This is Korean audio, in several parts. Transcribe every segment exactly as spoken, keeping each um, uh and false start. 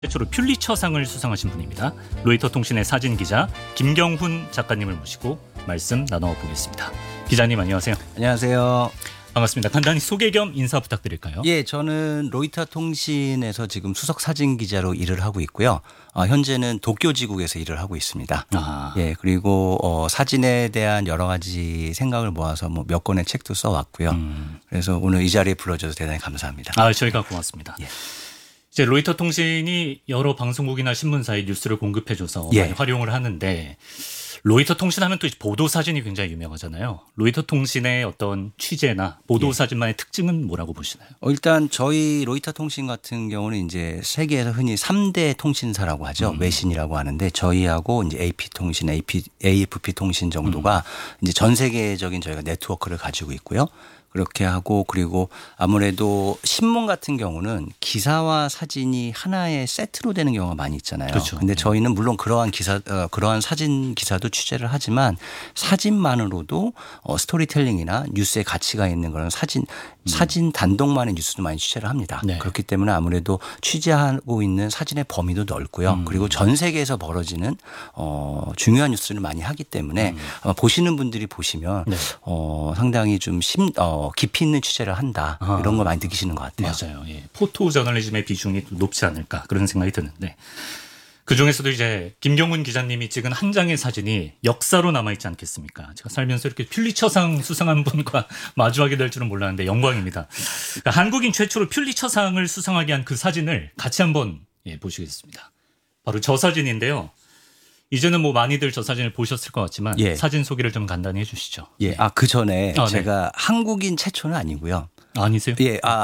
최초로 퓰리처상을 수상하신 분입니다. 로이터 통신의 사진 기자 김경훈 작가님을 모시고 말씀 나눠보겠습니다. 기자님 안녕하세요. 안녕하세요. 반갑습니다. 간단히 소개 겸 인사 부탁드릴까요? 예, 저는 로이터 통신에서 지금 수석 사진 기자로 일을 하고 있고요. 어, 현재는 도쿄지국에서 일을 하고 있습니다. 아. 예, 그리고 어, 사진에 대한 여러 가지 생각을 모아서 뭐 몇 권의 책도 써왔고요. 음. 그래서 오늘 이 자리에 불러줘서 대단히 감사합니다. 아, 저희가 고맙습니다. 예. 이제 로이터 통신이 여러 방송국이나 신문사에 뉴스를 공급해줘서 예. 많이 활용을 하는데 로이터 통신하면 또 보도 사진이 굉장히 유명하잖아요. 로이터 통신의 어떤 취재나 보도 예. 사진만의 특징은 뭐라고 보시나요? 어, 일단 저희 로이터 통신 같은 경우는 이제 세계에서 흔히 삼 대 통신사라고 하죠. 음. 외신이라고 하는데 저희하고 이제 에이피 통신, 에이피, 에이에프피 통신 정도가 음. 이제 전 세계적인 저희가 네트워크를 가지고 있고요. 그렇게 하고 그리고 아무래도 신문 같은 경우는 기사와 사진이 하나의 세트로 되는 경우가 많이 있잖아요. 그렇죠. 근데 저희는 물론 그러한 기사, 어, 그러한 사진 기사도 취재를 하지만 사진만으로도 어, 스토리텔링이나 뉴스에 가치가 있는 그런 사진, 음. 사진 단독만의 뉴스도 많이 취재를 합니다. 네. 그렇기 때문에 아무래도 취재하고 있는 사진의 범위도 넓고요. 음. 그리고 전 세계에서 벌어지는 어, 중요한 뉴스를 많이 하기 때문에 음. 아마 보시는 분들이 보시면 네. 어, 상당히 좀 심, 어, 깊이 있는 취재를 한다. 아, 이런 걸 많이 느끼시는 것 같아요. 맞아요. 예. 포토 저널리즘의 비중이 높지 않을까 그런 생각이 드는데 그중에서도 이제 김경훈 기자님이 찍은 한 장의 사진이 역사로 남아있지 않겠습니까? 제가 살면서 이렇게 퓰리처상 수상한 분과 마주하게 될 줄은 몰랐는데 영광입니다. 그러니까 한국인 최초로 퓰리처상을 수상하게 한 그 사진을 같이 한번 예, 보시겠습니다. 바로 저 사진인데요. 이제는 뭐 많이들 저 사진을 보셨을 것 같지만 예. 사진 소개를 좀 간단히 해 주시죠. 예. 아, 그 전에 아, 제가 네. 한국인 최초는 아니고요. 아니세요? 예. 아,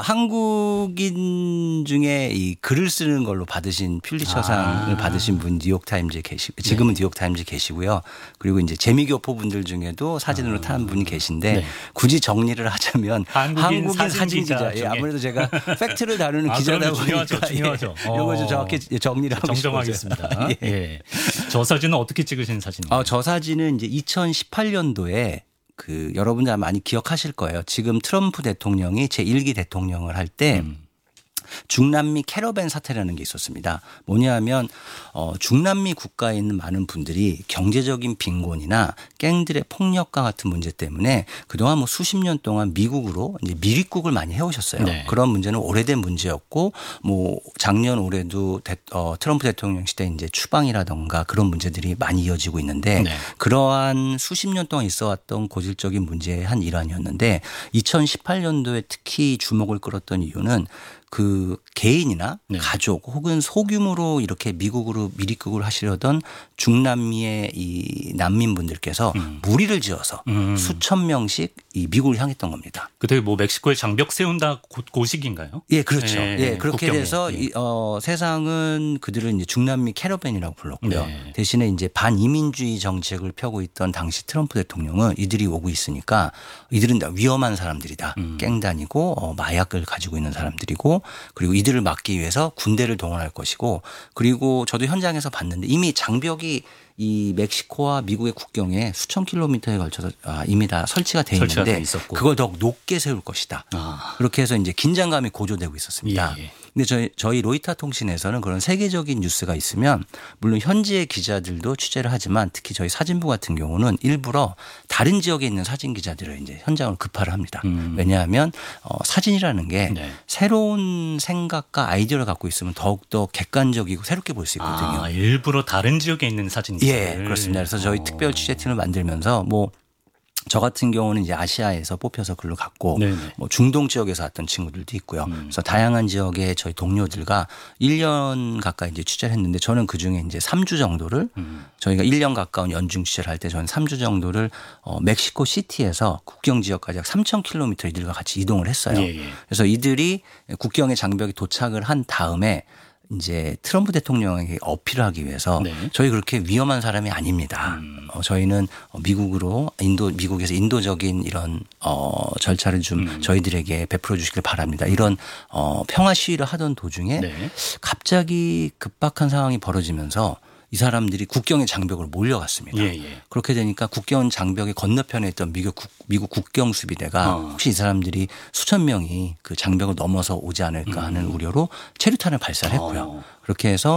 한국인 중에 이 글을 쓰는 걸로 받으신 퓰리처상을 아. 받으신 분 뉴욕타임즈에 계시고 지금은 네. 뉴욕타임즈에 계시고요. 그리고 이제 재미교포 분들 중에도 사진으로 아. 탄 분이 계신데 네. 굳이 정리를 하자면 한국인, 한국인 사진, 사진 기자. 기자. 예, 아무래도 제가 팩트를 다루는 아, 기자다 보니까 중요하죠. 중요하죠. 예, 이거 좀 정확히 정리를 하고 정정하겠습니다. 예. 예. 저 사진은 어떻게 찍으신 사진인가요? 어, 저 사진은 이제 이천십팔 년도에 그 여러분들 많이 기억하실 거예요. 지금 트럼프 대통령이 제일 기 대통령을 할 때 음. 중남미 캐러밴 사태라는 게 있었습니다. 뭐냐하면 어, 중남미 국가에 있는 많은 분들이 경제적인 빈곤이나 갱들의 폭력과 같은 문제 때문에 그동안 뭐 수십 년 동안 미국으로 이제 미립국을 많이 해오셨어요. 네. 그런 문제는 오래된 문제였고 뭐 작년 올해도 대, 어, 트럼프 대통령 시대 이제 추방이라던가 그런 문제들이 많이 이어지고 있는데 네. 그러한 수십 년 동안 있어왔던 고질적인 문제의 한 일환이었는데 이천십팔 년도에 특히 주목을 끌었던 이유는 그 개인이나 네. 가족 혹은 소규모로 이렇게 미국으로 미립국을 하시려던 중남미의 이 난민분들께서 음. 무리를 지어서 음. 수천 명씩 이 미국을 향했던 겁니다. 그때 뭐 멕시코에 장벽 세운다 고 시기인가요? 예, 그렇죠. 네. 예, 그렇게 국경에. 돼서 네. 어, 세상은 그들을 이제 중남미 캐러밴이라고 불렀고요. 네. 대신에 이제 반이민주의 정책을 펴고 있던 당시 트럼프 대통령은 이들이 오고 있으니까 이들은 다 위험한 사람들이다. 음. 갱단이고 어, 마약을 가지고 있는 사람들이고 그리고 이들을 막기 위해서 군대를 동원할 것이고 그리고 저도 현장에서 봤는데 이미 장벽이 이 멕시코와 미국의 국경에 수천 킬로미터에 걸쳐서 이미 다 설치가 돼 있는데 그걸 더 높게 세울 것이다. 아. 그렇게 해서 이제 긴장감이 고조되고 있었습니다. 예, 예. 근데 저희, 저희 로이터 통신에서는 그런 세계적인 뉴스가 있으면 물론 현지의 기자들도 취재를 하지만 특히 저희 사진부 같은 경우는 일부러 다른 지역에 있는 사진 기자들을 이제 현장을 급파를 합니다. 음. 왜냐하면 어, 사진이라는 게 네. 새로운 생각과 아이디어를 갖고 있으면 더욱더 객관적이고 새롭게 볼 수 있거든요. 아, 일부러 다른 지역에 있는 사진 기자들. 예, 그렇습니다. 그래서 저희 어. 특별 취재팀을 만들면서 뭐 저 같은 경우는 이제 아시아에서 뽑혀서 글로 갔고 네네. 뭐 중동 지역에서 왔던 친구들도 있고요. 음. 그래서 다양한 지역의 저희 동료들과 일 년 가까이 이제 취재를 했는데 저는 그중에 이제 삼 주 정도를 음. 저희가 일 년 가까운 연중 취재를 할 때 저는 삼 주 정도를 어 멕시코 시티에서 국경 지역까지 약 삼천 킬로미터 이들과 같이 이동을 했어요. 예, 예. 그래서 이들이 국경의 장벽에 도착을 한 다음에 이제 트럼프 대통령에게 어필을 하기 위해서 네. 저희 그렇게 위험한 사람이 아닙니다. 음. 어, 저희는 미국으로 인도 미국에서 인도적인 이런 어, 절차를 좀 음. 저희들에게 베풀어 주시길 바랍니다. 이런 어, 평화 시위를 하던 도중에 네. 갑자기 급박한 상황이 벌어지면서 이 사람들이 국경의 장벽으로 몰려갔습니다. 예, 예. 그렇게 되니까 국경 장벽의 건너편에 있던 미국, 국, 미국 국경 수비대가 어. 혹시 이 사람들이 수천 명이 그 장벽을 넘어서 오지 않을까 하는 음. 우려로 체류탄을 발사를 했고요. 어. 그렇게 해서